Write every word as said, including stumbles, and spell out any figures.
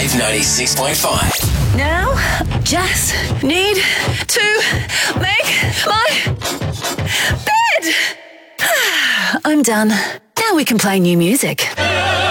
Wave ninety-six point five. Now, just need to make my bed. I'm done. Now we can play new music.